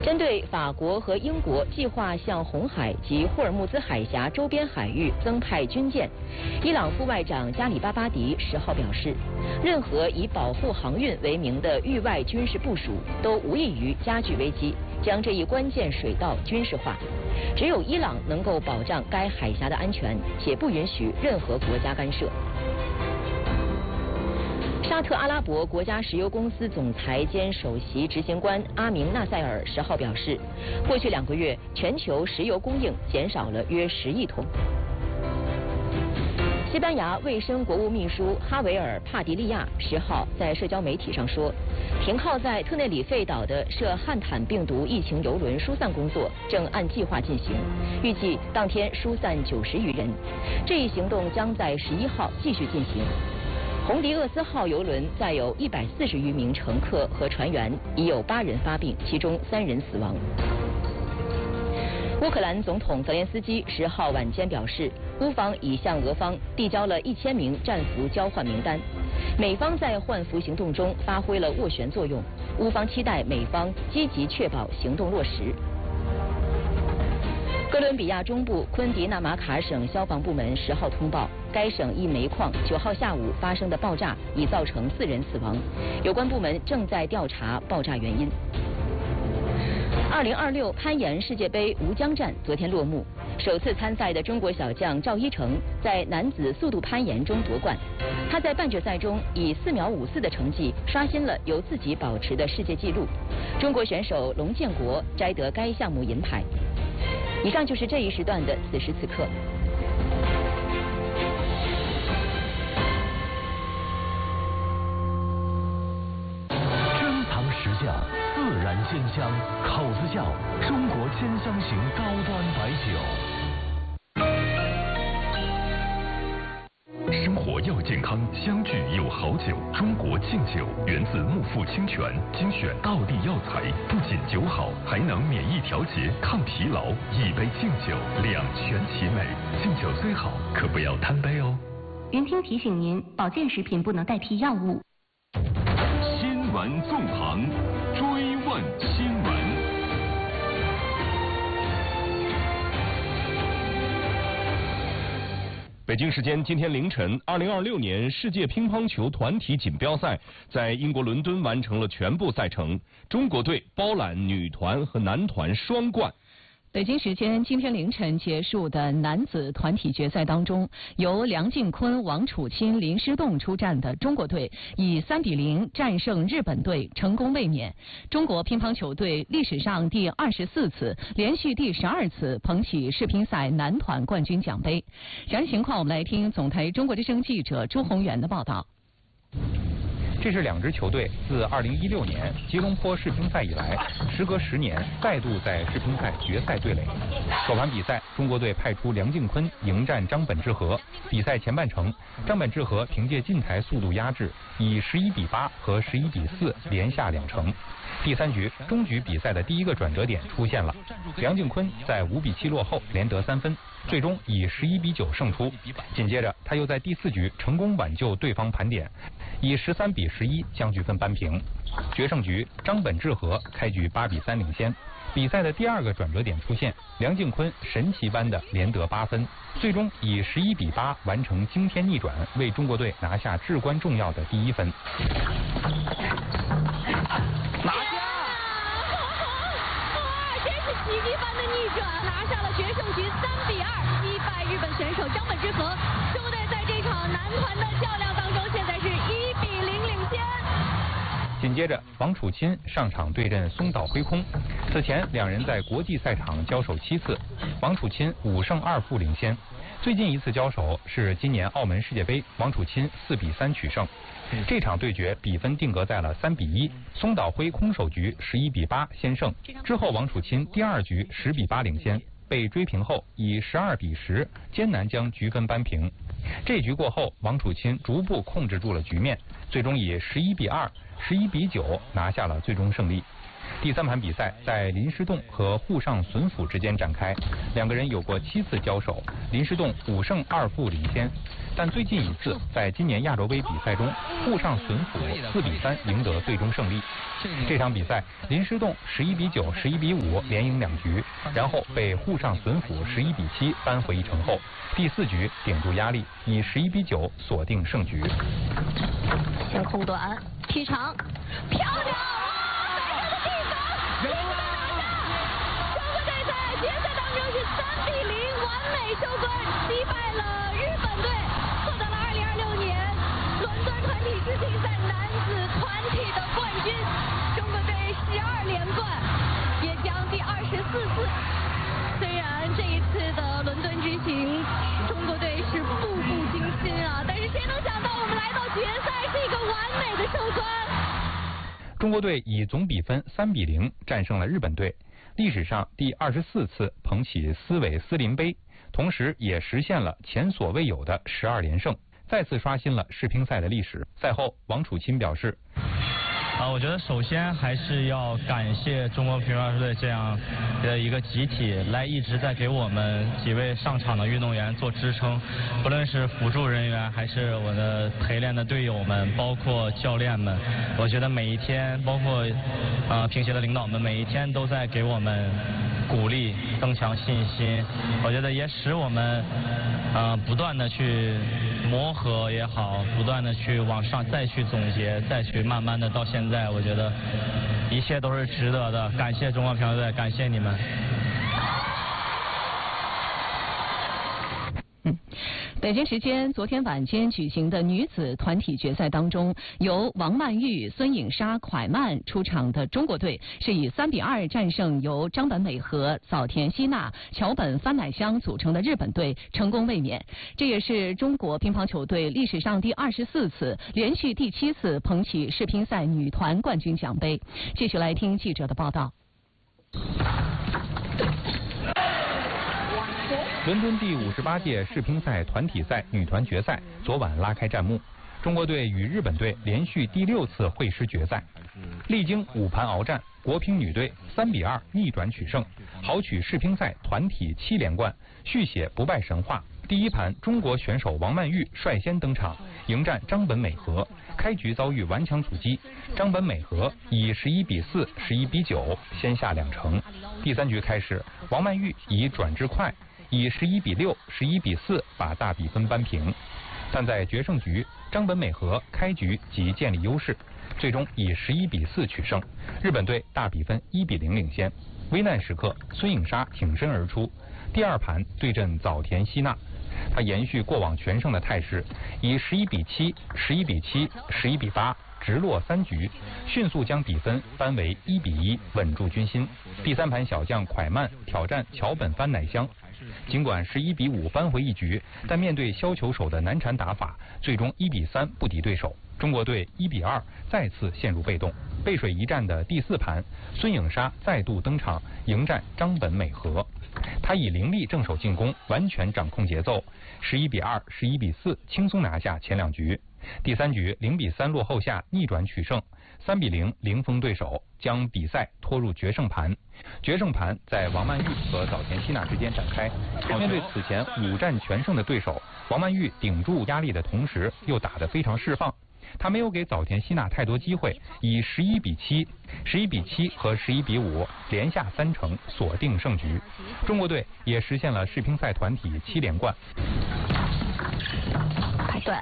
针对法国和英国计划向红海及霍尔木兹海峡周边海域增派军舰，伊朗副外长加里巴巴迪10号表示，任何以保护航运为名的域外军事部署都无异于加剧危机，将这一关键水道军事化。只有伊朗能够保障该海峡的安全，且不允许任何国家干涉。沙特阿拉伯国家石油公司总裁兼首席执行官阿明纳塞尔10号表示，过去2个月全球石油供应减少了约10亿桶。西班牙卫生国务秘书哈维尔·帕迪利亚10号在社交媒体上说，停靠在特内里费岛的涉汉坦病毒疫情邮轮疏散工作正按计划进行，预计当天疏散90余人。这一行动将在11号继续进行。洪迪厄斯号邮轮载有140余名乘客和船员，已有8人发病，其中3人死亡。乌克兰总统泽连斯基10号晚间表示，乌方已向俄方递交了1000名战俘交换名单，美方在换俘行动中发挥了斡旋作用，乌方期待美方积极确保行动落实。哥伦比亚中部昆迪纳马卡省消防部门10号通报，该省一煤矿9号下午发生的爆炸已造成4人死亡，有关部门正在调查爆炸原因。2026攀岩世界杯吴江站昨天落幕，首次参赛的中国小将赵一成在男子速度攀岩中夺冠。他在半决赛中以4秒54的成绩刷新了由自己保持的世界纪录。中国选手龙建国摘得该项目银牌。以上就是这一时段的此时此刻。 珍藏实价，自然鲜香，口子窖中国千香型高端白酒。 生活要健康，相聚有好酒。中国敬酒源自木富清泉，精选道地药材，不仅酒好，还能免疫调节、抗疲劳。一杯敬酒，两全其美。敬酒虽好，可不要贪杯哦。 云听提醒您，保健食品不能代替药物。 新闻纵横，追问新闻。 北京时间今天凌晨，2026年世界乒乓球团体锦标赛在英国伦敦完成了全部赛程，中国队包揽女团和男团双冠。 北京时间今天凌晨结束的男子团体决赛当中，由梁靖昆、王楚钦、林诗栋出战的中国队以3-0战胜日本队，成功卫冕。中国乒乓球队历史上第24次，连续第12次捧起世乒赛男团冠军奖杯。详细情况我们来听总台中国之声记者朱宏元的报道。 这是两支球队自2016年吉隆坡世乒赛以来，时隔10年再度在世乒赛决赛对垒。首盘比赛，中国队派出梁靖昆迎战张本智和。比赛前半程，张本智和凭借进台速度压制，以11-8和11-4连下2城。第3局终局比赛的第一个转折点出现了，梁靖昆在5-7落后连得3分，最终以11-9胜出。紧接着他又在第4局成功挽救对方盘点，以13-11将局分扳平。决胜局张本智和开局8-3领先。比赛的第二个转折点出现，梁靖昆神奇般的连得8分，最终以11-8完成惊天逆转，为中国队拿下至关重要的第1分。 拿下！真是奇迹般的逆转，拿下了决胜局3-2，击败日本选手张本智和。中国队在这场男团的较量当中，现在是1-0领先。 紧接着，王楚钦上场对阵松岛辉空。此前两人在国际赛场交手7次，王楚钦5胜2负领先。最近一次交手是今年澳门世界杯，王楚钦4-3取胜。这场对决比分定格在了3-1，松岛辉空首局11-8先胜，之后王楚钦第2局10-8领先，被追平后以12-10艰难将局分扳平。这局过后，王楚钦逐步控制住了局面，最终以11-2、11-9拿下了最终胜利。 第3盘比赛在林诗栋和沪上隼辅之间展开，两个人有过7次交手，林诗栋5胜2负领先。但最近一次在今年亚洲杯比赛中，沪上隼辅4比3赢得最终胜利。这场比赛，林诗栋11比9、11比5连赢2局，然后被沪上隼辅11比7扳回一城后，第4局顶住压力，以11比9锁定胜局。 先空短劈长，漂亮！在这个地方，中国队在决赛当中是3比0完美收官，击败了日本队，获得了2026年伦敦团体世乒赛男子团体的冠军。中国队12连冠，也将第24次。虽然这一次的伦敦之行，中国队是步步惊心啊，但是谁能想到我们来到决赛是一个完美的收官。 中国队以总比分3比0战胜了日本队，历史上第24次捧起斯韦斯林杯，同时也实现了前所未有的12连胜，再次刷新了世乒赛的历史。赛后，王楚钦表示。 我觉得首先还是要感谢中国乒乓球队这样的一个集体，来一直在给我们几位上场的运动员做支撑，不论是辅助人员还是我的陪练的队友们，包括教练们，我觉得每一天，包括乒协的领导们，每一天都在给我们鼓励，增强信心。我觉得也使我们不断的去磨合也好，不断的去往上再去总结，再去慢慢的到现在，我觉得一切都是值得的。感谢中国乒乓球队，感谢你们。 北京时间昨天晚间举行的女子团体决赛当中，由王曼玉、孙颖莎、蒯曼出场的中国队是以3比2战胜由张本美和、早田希娜、桥本帆乃香组成的日本队，成功卫冕。这也是中国乒乓球队历史上第24次，连续第7次捧起世乒赛女团冠军奖杯。继续来听记者的报道。 伦敦第58届世乒赛团体赛女团决赛昨晚拉开战幕，中国队与日本队连续第6次会师决赛，历经5盘鏖战，国乒女队3比2逆转取胜，豪取世乒赛团体7连冠，续写不败神话。第一盘，中国选手王曼玉率先登场，迎战张本美和，开局遭遇顽强阻击，张本美和以11比4、11比9先下2城。第3局开始，王曼玉以转之快，以11比6、11比4把大比分扳平，但在决胜局，张本美和开局即建立优势，最终以11比4取胜，日本队大比分1比0领先。危难时刻，孙颖莎挺身而出，第2盘对阵早田希娜，她延续过往全胜的态势，以11比7、11比7、11比8直落3局，迅速将比分扳为1比1，稳住军心。第3盘小将蒯曼挑战桥本帆乃香，尽管11比5扳回一局，但面对削球手的难缠打法，最终1比3不敌对手。中国队1比2再次陷入被动。背水一战的第4盘，孙颖莎再度登场迎战张本美和，她以凌厉正手进攻完全掌控节奏，11比2、11比4轻松拿下前2局。第3局0比3落后下逆转取胜，3比0零封对手，将比赛拖入决胜盘。决胜盘在王曼玉和早田希娜之间展开。面对此前5战全胜的对手，王曼玉顶住压力的同时又打得非常释放，她没有给早田希娜太多机会，以11比7、11比7和11比5连下3城锁定胜局。中国队也实现了世乒赛团体7连冠。 对，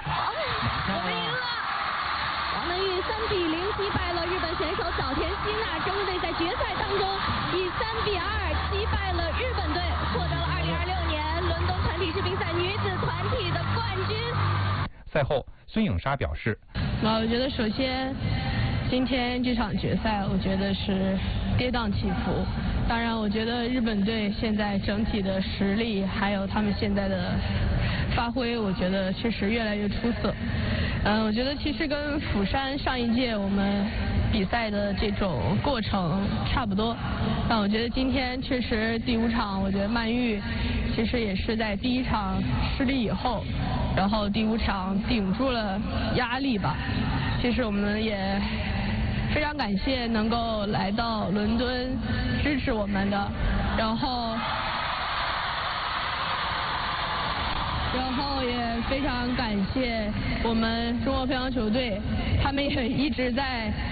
王曼玉3比0击败了日本选手早田希娜，中国队在决赛当中以3比2击败了日本队，获得了2026年伦敦团体世乒赛女子团体的冠军。 赛后，孙颖莎表示： 我觉得首先今天这场决赛，我觉得是跌宕起伏。当然，我觉得日本队现在整体的实力，还有他们现在的发挥，我觉得确实越来越出色。我觉得其实跟釜山上一届我们比赛的这种过程差不多。但我觉得今天确实第5场，我觉得曼玉其实也是在第1场失利以后，然后第5场顶住了压力吧。其实我们也非常感谢能够来到伦敦支持我们的，然后也非常感谢我们中国乒乓球队，他们也一直在